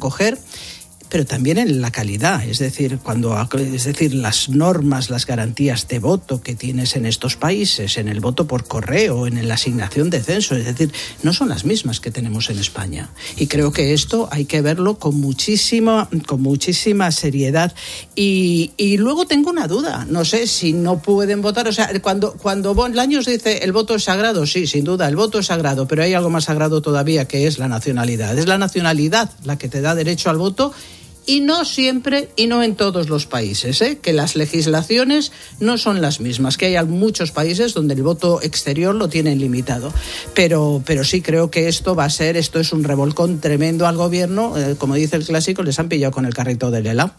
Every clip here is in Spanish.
coger, pero también en la calidad, es decir, las normas, las garantías de voto que tienes en estos países, en el voto por correo, en la asignación de censo, es decir, no son las mismas que tenemos en España. Y creo que esto hay que verlo con muchísima seriedad. Y luego tengo una duda, no sé si no pueden votar, o sea, cuando Bolaños dice el voto es sagrado, sí, sin duda, el voto es sagrado, pero hay algo más sagrado todavía, que es la nacionalidad. Es la nacionalidad la que te da derecho al voto. Y no siempre y no en todos los países, que las legislaciones no son las mismas, que hay muchos países donde el voto exterior lo tienen limitado. Pero sí creo que esto es un revolcón tremendo al gobierno, como dice el clásico, les han pillado con el carrito del helado.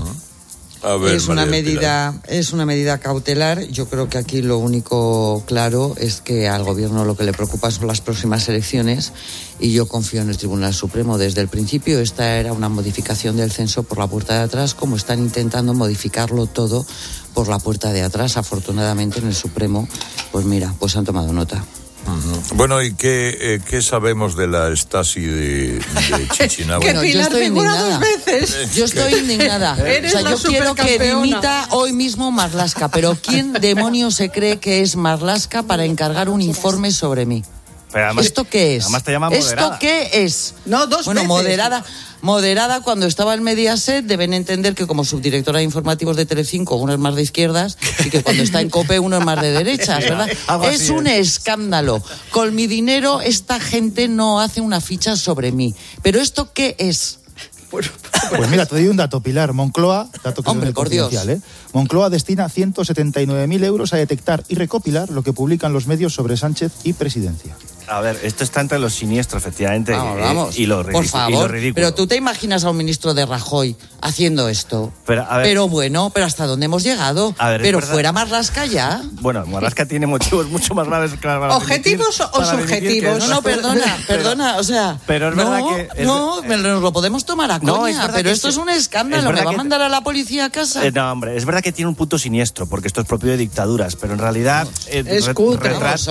A ver, es una medida cautelar. Yo creo que aquí lo único claro es que al gobierno lo que le preocupa son las próximas elecciones, y yo confío en el Tribunal Supremo. Desde el principio esta era una modificación del censo por la puerta de atrás, como están intentando modificarlo todo por la puerta de atrás. Afortunadamente en el Supremo, pues han tomado nota. Uh-huh. Bueno, ¿y qué sabemos de la Stasi de Chichinabo? Que Pilar figura 2 veces. Yo estoy indignada. Yo quiero que dimita hoy mismo Marlaska, pero ¿quién demonios se cree que es Marlaska para encargar un informe sobre mí? Además, ¿Esto qué es? Además te llama moderada. ¿Esto qué es? No, 2 veces. Moderada cuando estaba en Mediaset. Deben entender que como subdirectora de informativos de Telecinco uno es más de izquierdas y que cuando está en COPE uno es más de derechas, ¿verdad? Es un escándalo. Con mi dinero esta gente no hace una ficha sobre mí. ¿Pero esto qué es? Pues mira, te doy un dato, Pilar. Moncloa, dato que Hombre, es por Dios. Moncloa destina 179.000 euros a detectar y recopilar lo que publican los medios sobre Sánchez y presidencia. A ver, esto está entre lo siniestro, efectivamente, vamos, y lo ridículo. por favor, y lo ridículo. pero tú te imaginas a un ministro de Rajoy haciendo esto. Pero ¿hasta dónde hemos llegado? Pero fuera Marlaska ya. Bueno, Marlaska tiene motivos mucho más graves que ¿Objetivos o subjetivos? No, perdona, o sea... Pero es verdad que... nos lo podemos tomar a coña, pero esto es un escándalo. ¿Me va a mandar a la policía a casa? No, hombre, es verdad que tiene un punto siniestro, porque esto es propio de dictaduras, pero en realidad... es cutre.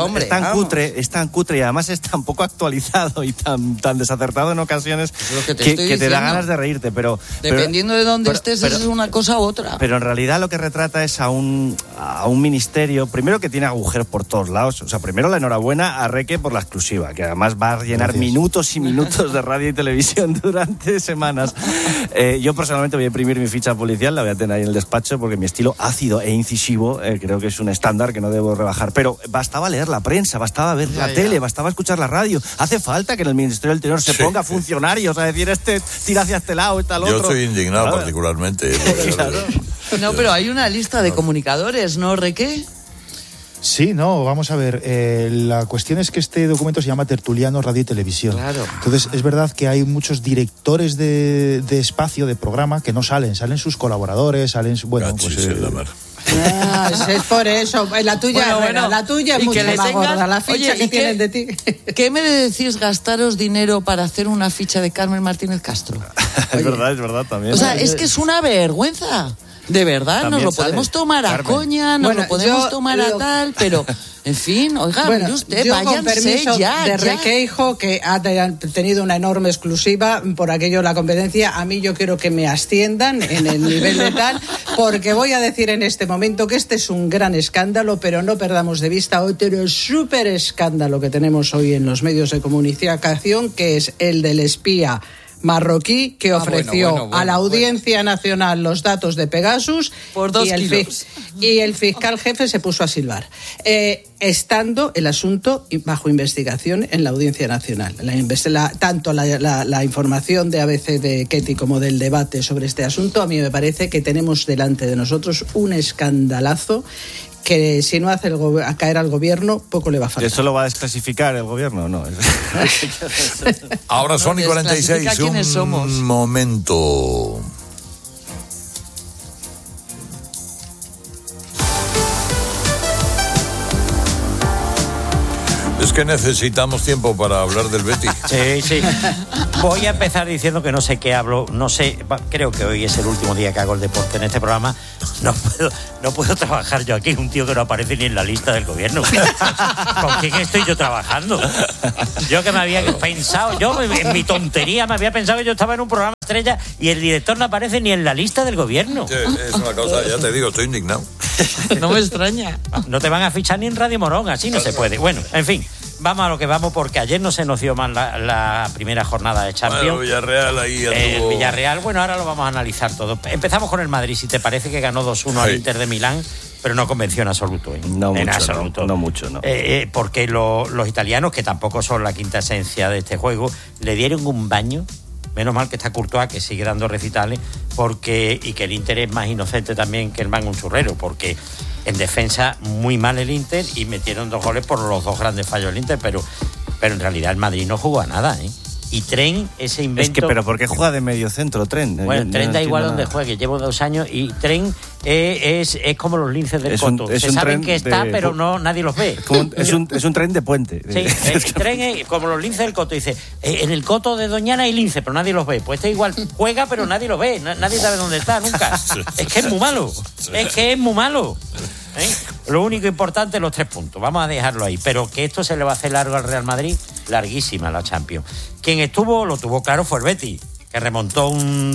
Es tan cutre y además es tan poco actualizado y tan desacertado en ocasiones que te da ganas de reírte, pero... Dependiendo de dónde estés, es una cosa u otra. Pero en realidad lo que retrata es a un ministerio, primero que tiene agujeros por todos lados. O sea, primero la enhorabuena a Reque por la exclusiva, que además va a llenar minutos y minutos de radio y televisión durante semanas. Yo personalmente voy a imprimir mi ficha policial, la voy a tener ahí en el despacho, porque mi estilo ácido e incisivo creo que es un estándar que no debo rebajar. Pero bastaba leer la prensa, bastaba ver la tele, bastaba escuchar la radio. Hace falta que en el Ministerio del Interior se ponga funcionarios a decir tira hacia este lado, al otro. Yo estoy indignado particularmente. Claro. No, pero hay una lista de comunicadores, ¿no, Reque? Sí, vamos a ver. La cuestión es que este documento se llama Tertuliano Radio y Televisión. Claro. Entonces, es verdad que hay muchos directores de espacio, de programa, que no salen sus colaboradores, es por eso. La tuya es mucho más gorda, la ficha que tienen de ti. ¿Qué me decís gastaros dinero para hacer una ficha de Carmen Martínez Castro? Es verdad también. O sea, es que es una vergüenza. De verdad, también nos lo podemos tomar a coña, lo podemos tomar a tal, pero... En fin, oiga, mire usted, yo váyanse con permiso de Requeijo, que ha tenido una enorme exclusiva por aquello de la competencia, a mí yo quiero que me asciendan en el nivel de tal, porque voy a decir en este momento que este es un gran escándalo, pero no perdamos de vista otro súper escándalo que tenemos hoy en los medios de comunicación, que es el del espía marroquí que ofreció a la Audiencia Nacional los datos de Pegasus por 2 kilos. Y el fiscal jefe se puso a silbar, estando el asunto bajo investigación en la Audiencia Nacional. Tanto la información de ABC de Ketty como del debate sobre este asunto, a mí me parece que tenemos delante de nosotros un escandalazo que si no hace caer al gobierno, poco le va a faltar. ¿Eso lo va a desclasificar el gobierno? No. Ahora son y 46, un momento. Es que necesitamos tiempo para hablar del Betis. Sí. Voy a empezar diciendo que no sé qué hablo, creo que hoy es el último día que hago el deporte en este programa. No puedo trabajar yo aquí, un tío que no aparece ni en la lista del gobierno. ¿Con quién estoy yo trabajando? Yo que me había pensado, en mi tontería me había pensado que yo estaba en un programa estrella y el director no aparece ni en la lista del gobierno. Sí, es una cosa, ya te digo, estoy indignado. No me extraña. No te van a fichar ni en Radio Morón, así no se puede. Bueno, en fin, vamos a lo que vamos, porque ayer no se nos dio mal la primera jornada de Champions. Bueno, Villarreal ahí El Villarreal, bueno, ahora lo vamos a analizar todo. Empezamos con el Madrid, si te parece, que ganó 2-1 al Inter de Milán, pero no convenció en absoluto. No mucho. Porque los italianos, que tampoco son la quinta esencia de este juego, le dieron un baño. Menos mal que está Courtois, que sigue dando recitales, y que el Inter es más inocente también que el mango un churrero, porque en defensa muy mal el Inter y metieron 2 goles por los 2 grandes fallos del Inter, pero en realidad el Madrid no jugó a nada, ¿eh? Y Tren, ese invento... ¿Pero por qué juega de medio centro, Tren? Bueno, Tren da igual donde juegue, llevo 2 años y Tren es como los linces del Coto. Se saben que está, pero nadie los ve. Es un tren de puente. Sí, Tren es como los linces del Coto. Dice, en el Coto de Doñana hay lince, pero nadie los ve. Pues este igual juega, pero nadie lo ve. Nadie sabe dónde está, nunca. Es que es muy malo. ¿Eh? Lo único importante, los 3 puntos. Vamos a dejarlo ahí. Pero que esto se le va a hacer largo al Real Madrid, larguísima la Champions. Quien lo tuvo claro fue el Betis, que remontó un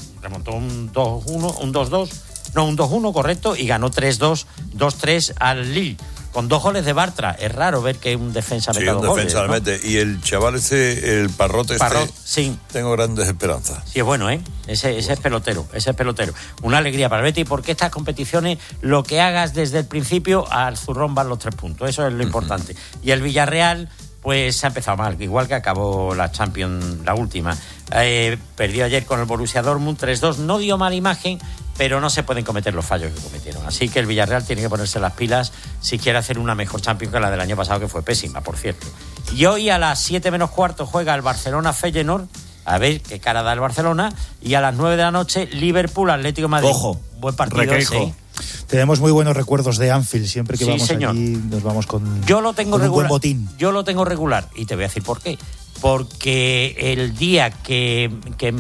2-1, correcto, y ganó 3-2, 2-3 al Lille, con 2 goles de Bartra. Es raro ver que un defensa meta 2 goles. Sí, un defensa mete. Y el chaval el Parrot sí. Tengo grandes esperanzas. Sí, es bueno, ¿eh? Ese es pelotero. Una alegría para el Betis, porque estas competiciones, lo que hagas desde el principio, al zurrón van los 3 puntos. Eso es lo importante. Y el Villarreal, pues ha empezado mal, igual que acabó la Champions, la última. Perdió ayer con el Borussia Dortmund 3-2, no dio mala imagen, pero no se pueden cometer los fallos que cometieron. Así que el Villarreal tiene que ponerse las pilas si quiere hacer una mejor Champions que la del año pasado, que fue pésima, por cierto. Y hoy a las 7 menos cuarto juega el Barcelona-Feyenoord, a ver qué cara da el Barcelona, y a las 9 de la noche Liverpool-Atlético de Madrid. Ojo, buen partido ese. Tenemos muy buenos recuerdos de Anfield, siempre que vamos señor. Allí nos vamos con un buen botín. Yo lo tengo regular, y te voy a decir por qué. Porque el día que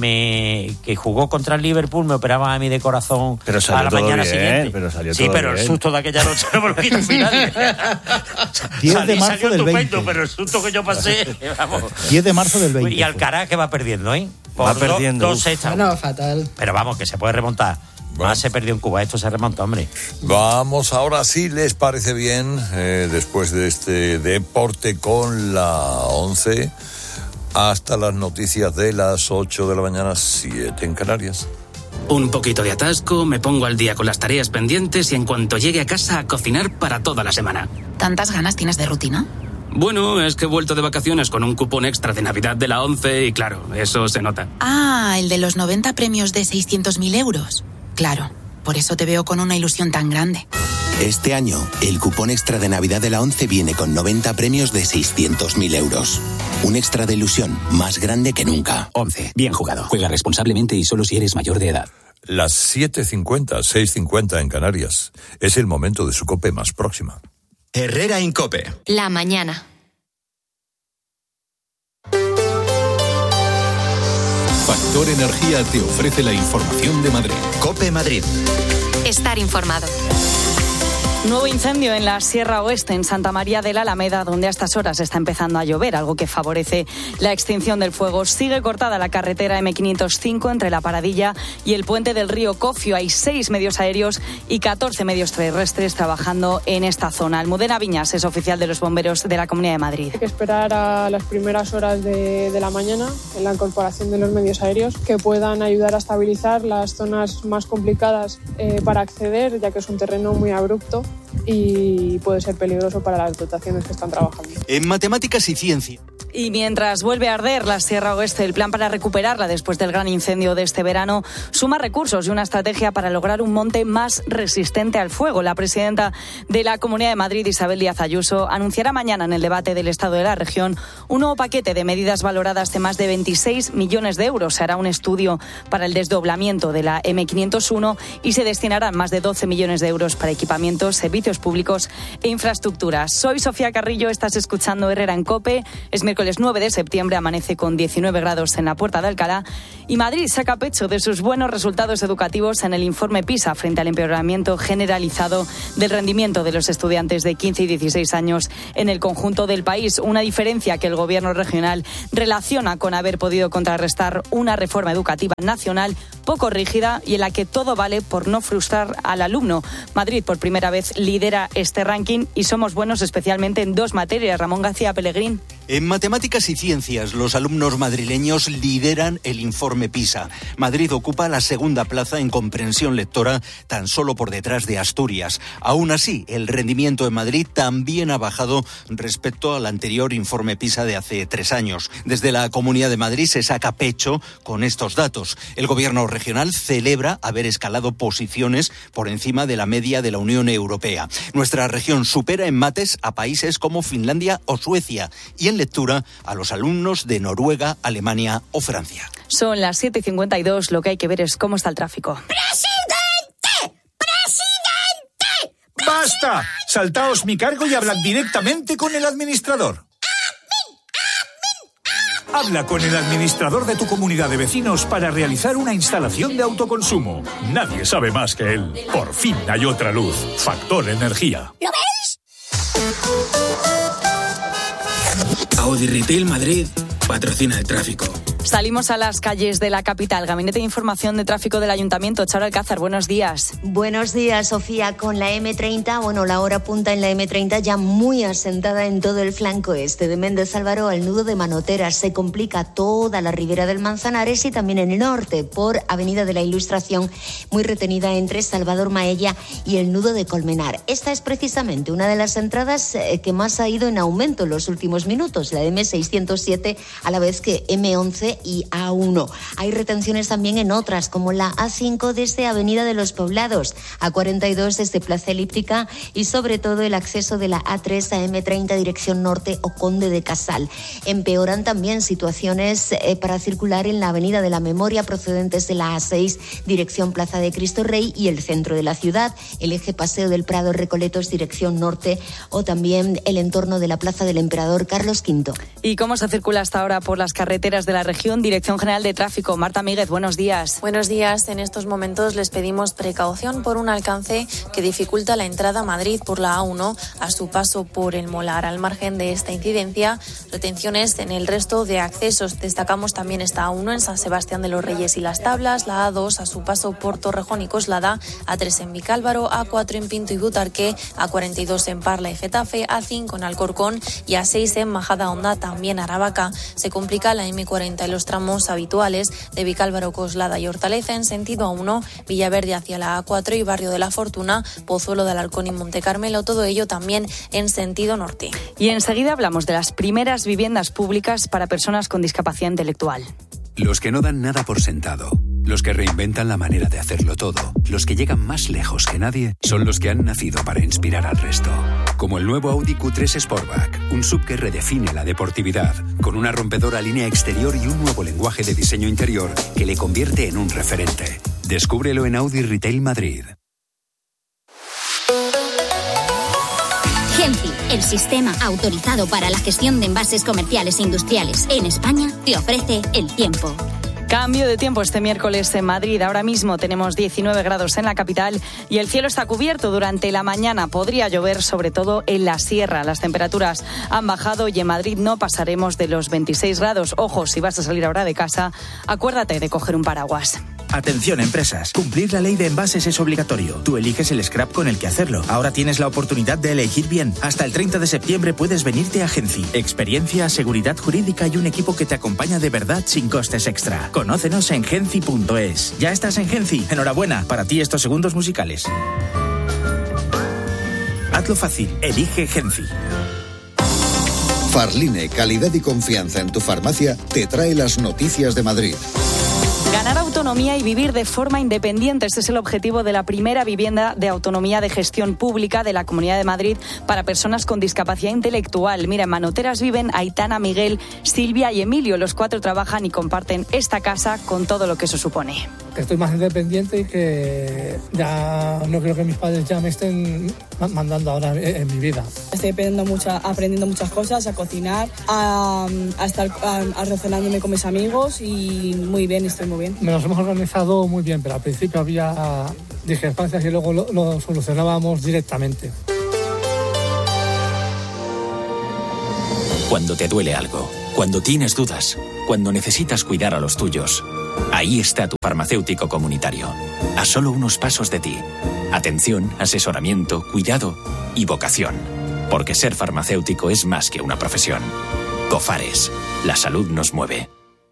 jugó contra el Liverpool me operaban a mí de corazón a la mañana siguiente. Pero el susto de aquella noche no me lo quito final. 10 de marzo del 20. Pero el susto que yo pasé, vamos. 10 de marzo del 20. Y Alcaraz, que va perdiendo, ¿eh? Va perdiendo. 2-6. No, fatal. Pero vamos, que se puede remontar. Bueno. Más se perdió en Cuba, esto se remonta, hombre. Vamos ahora, si les parece bien, después de este deporte con la 11, hasta las noticias de las 8 de la mañana, 7 en Canarias. Un poquito de atasco, me pongo al día con las tareas pendientes y en cuanto llegue a casa a cocinar para toda la semana. ¿Tantas ganas tienes de rutina? Bueno, es que he vuelto de vacaciones con un cupón extra de Navidad de la 11 y claro, eso se nota. Ah, el de los 90 premios de 600.000 euros. Claro, por eso te veo con una ilusión tan grande. Este año, el cupón extra de Navidad de la 11 viene con 90 premios de 600.000 euros. Un extra de ilusión más grande que nunca. 11. Bien jugado. Juega responsablemente y solo si eres mayor de edad. Las 7:50, 6:50 en Canarias. Es el momento de su COPE más próxima. Herrera en COPE. La mañana. Factor Energía te ofrece la información de Madrid. COPE Madrid. Estar informado. Nuevo incendio en la Sierra Oeste, en Santa María de la Alameda, donde a estas horas está empezando a llover, algo que favorece la extinción del fuego. Sigue cortada la carretera M505 entre La Paradilla y el puente del río Cofio. Hay 6 medios aéreos y 14 medios terrestres trabajando en esta zona. Almudena Viñas es oficial de los bomberos de la Comunidad de Madrid. Hay que esperar a las primeras horas de la mañana en la incorporación de los medios aéreos que puedan ayudar a estabilizar las zonas más complicadas para acceder, ya que es un terreno muy abrupto y puede ser peligroso para las dotaciones que están trabajando. En matemáticas y ciencia. Y mientras vuelve a arder la Sierra Oeste, el plan para recuperarla después del gran incendio de este verano suma recursos y una estrategia para lograr un monte más resistente al fuego. La presidenta de la Comunidad de Madrid, Isabel Díaz Ayuso, anunciará mañana en el debate del Estado de la región un nuevo paquete de medidas valoradas de más de 26 millones de euros. Se hará un estudio para el desdoblamiento de la M501 y se destinarán más de 12 millones de euros para equipamientos, servicios públicos e infraestructuras. Soy Sofía Carrillo, estás escuchando Herrera en COPE. Es miércoles miércoles 9 de septiembre amanece con 19 grados en la Puerta de Alcalá y Madrid saca pecho de sus buenos resultados educativos en el informe PISA frente al empeoramiento generalizado del rendimiento de los estudiantes de 15 y 16 años en el conjunto del país. Una diferencia que el gobierno regional relaciona con haber podido contrarrestar una reforma educativa nacional poco rígida y en la que todo vale por no frustrar al alumno. Madrid por primera vez lidera este ranking y somos buenos especialmente en 2 materias. Ramón García Pellegrín. En matemáticas y ciencias, los alumnos madrileños lideran el informe PISA. Madrid ocupa la segunda plaza en comprensión lectora, tan solo por detrás de Asturias. Aún así, el rendimiento en Madrid también ha bajado respecto al anterior informe PISA de hace 3 años. Desde la Comunidad de Madrid se saca pecho con estos datos. El gobierno regional celebra haber escalado posiciones por encima de la media de la Unión Europea. Nuestra región supera en mates a países como Finlandia o Suecia y en lectura a los alumnos de Noruega, Alemania o Francia. Son las 7:52, lo que hay que ver es cómo está el tráfico. ¡Presidente! ¡Presidente! ¡Basta! Saltaos mi cargo y hablad directamente con el administrador. Habla con el administrador de tu comunidad de vecinos para realizar una instalación de autoconsumo. Nadie sabe más que él. Por fin hay otra luz. Factor Energía. ¿Lo veis? Audi Retail Madrid patrocina el tráfico. Salimos a las calles de la capital. Gabinete de Información de Tráfico del Ayuntamiento. Charo Alcázar, buenos días. Buenos días, Sofía. Con la M30, la hora punta en la M30 ya muy asentada en todo el flanco este. De Méndez Álvaro al nudo de Manoteras. Se complica toda la ribera del Manzanares y también en el norte por Avenida de la Ilustración, muy retenida entre Salvador Maella y el nudo de Colmenar. Esta es precisamente una de las entradas que más ha ido en aumento en los últimos minutos, la M607, a la vez que M11 y A1. Hay retenciones también en otras, como la A5 desde Avenida de los Poblados, A42 desde Plaza Elíptica y sobre todo el acceso de la A3 a M30 dirección norte o Conde de Casal. Empeoran también situaciones para circular en la Avenida de la Memoria procedentes de la A6 dirección Plaza de Cristo Rey y el centro de la ciudad, el eje Paseo del Prado Recoletos dirección norte o también el entorno de la Plaza del Emperador Carlos V. ¿Y cómo se circula hasta ahora por las carreteras de la región? Dirección General de Tráfico. Marta Míguez, buenos días. Buenos días. En estos momentos les pedimos precaución por un alcance que dificulta la entrada a Madrid por la A1 a su paso por el Molar. Al margen de esta incidencia, retenciones en el resto de accesos. Destacamos también esta A1 en San Sebastián de los Reyes y Las Tablas, la A2 a su paso por Torrejón y Coslada, A3 en Vicálvaro, A4 en Pinto y Butarque, A42 en Parla y Getafe, A5 en Alcorcón y A6 en Majadahonda, también Aravaca. Se complica la M40 en los tramos habituales de Vicálvaro, Coslada y Hortaleza en sentido A1, Villaverde hacia la A4 y Barrio de la Fortuna, Pozuelo de Alarcón y Monte Carmelo, todo ello también en sentido norte. Y enseguida hablamos de las primeras viviendas públicas para personas con discapacidad intelectual. Los que no dan nada por sentado, los que reinventan la manera de hacerlo todo, los que llegan más lejos que nadie, son los que han nacido para inspirar al resto. Como el nuevo Audi Q3 Sportback, un SUV que redefine la deportividad, con una rompedora línea exterior y un nuevo lenguaje de diseño interior que le convierte en un referente. Descúbrelo en Audi Retail Madrid. Genci, el sistema autorizado para la gestión de envases comerciales e industriales en España, te ofrece el tiempo. Cambio de tiempo este miércoles en Madrid. Ahora mismo tenemos 19 grados en la capital y el cielo está cubierto durante la mañana. Podría llover sobre todo en la sierra. Las temperaturas han bajado y en Madrid no pasaremos de los 26 grados. Ojo, si vas a salir ahora de casa, acuérdate de coger un paraguas. Atención, empresas. Cumplir la ley de envases es obligatorio. Tú eliges el scrap con el que hacerlo. Ahora tienes la oportunidad de elegir bien. Hasta el 30 de septiembre puedes venirte a Genci. Experiencia, seguridad jurídica y un equipo que te acompaña de verdad sin costes extra. Conócenos en genci.es. Ya estás en Genci. Enhorabuena. Para ti estos segundos musicales. Hazlo fácil. Elige Genci. Farline, calidad y confianza en tu farmacia, te trae las noticias de Madrid. Ganar autonomía y vivir de forma independiente. Este es el objetivo de la primera vivienda de autonomía de gestión pública de la Comunidad de Madrid para personas con discapacidad intelectual. Mira, en Manoteras viven Aitana, Miguel, Silvia y Emilio. Los 4 trabajan y comparten esta casa con todo lo que eso supone. Que estoy más independiente y que ya no creo que mis padres ya me estén mandando ahora en mi vida. Estoy aprendiendo muchas cosas, a cocinar, a estar relacionándome con mis amigos y muy bien, estoy muy bien. Nos hemos organizado muy bien, pero al principio había discrepancias y luego lo solucionábamos directamente. Cuando te duele algo, cuando tienes dudas, cuando necesitas cuidar a los tuyos, ahí está tu farmacéutico comunitario, a solo unos pasos de ti. Atención, asesoramiento, cuidado y vocación. Porque ser farmacéutico es más que una profesión. Cofares, la salud nos mueve.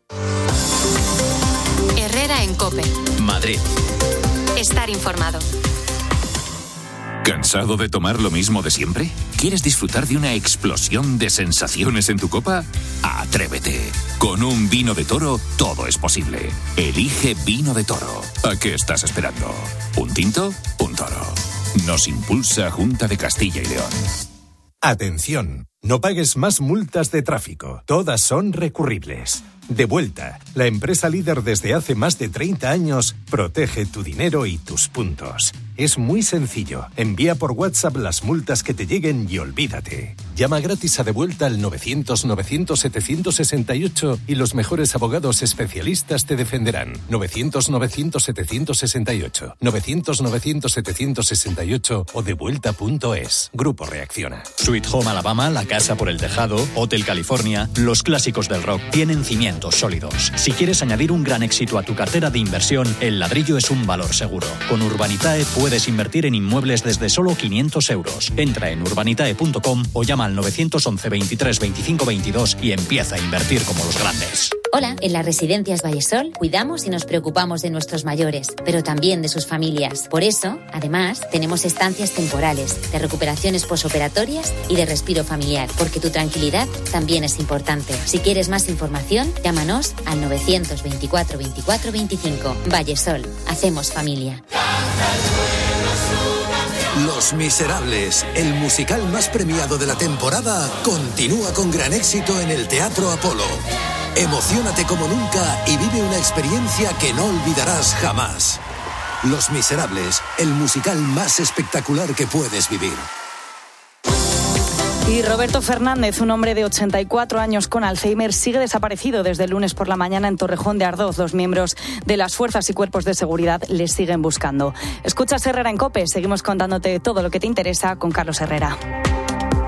Herrera en COPE. Madrid. Estar informado. ¿Cansado de tomar lo mismo de siempre? ¿Quieres disfrutar de una explosión de sensaciones en tu copa? ¡Atrévete! Con un vino de Toro, todo es posible. Elige Vino de Toro. ¿A qué estás esperando? ¿Un tinto? Un toro. Nos impulsa Junta de Castilla y León. Atención, no pagues más multas de tráfico. Todas son recurribles. Devuelta, la empresa líder desde hace más de 30 años, protege tu dinero y tus puntos. Es muy sencillo. Envía por WhatsApp las multas que te lleguen y olvídate. Llama gratis a Devuelta al 900-900-768 y los mejores abogados especialistas te defenderán. 900-900-768. 900-900-768 o devuelta.es. Grupo Reacciona. Sweet Home Alabama, La Casa por el Tejado, Hotel California, los clásicos del rock tienen cimientos sólidos. Si quieres añadir un gran éxito a tu cartera de inversión, el ladrillo es un valor seguro. Con Urbanitae puedes invertir en inmuebles desde solo 500 euros. Entra en urbanitae.com o llama al 911 23 25 22 y empieza a invertir como los grandes. Hola, en las residencias Vallesol cuidamos y nos preocupamos de nuestros mayores, pero también de sus familias. Por eso, además, tenemos estancias temporales, de recuperaciones posoperatorias y de respiro familiar, porque tu tranquilidad también es importante. Si quieres más información, llámanos al 924 24 25. Vallesol, hacemos familia. Los Miserables, el musical más premiado de la temporada, continúa con gran éxito en el Teatro Apolo. Emociónate como nunca y vive una experiencia que no olvidarás jamás. Los Miserables, el musical más espectacular que puedes vivir. Y Roberto Fernández, un hombre de 84 años con Alzheimer, sigue desaparecido desde el lunes por la mañana en Torrejón de Ardoz. Los miembros de las fuerzas y cuerpos de seguridad le siguen buscando. Escuchas Herrera en COPE. Seguimos contándote todo lo que te interesa con Carlos Herrera.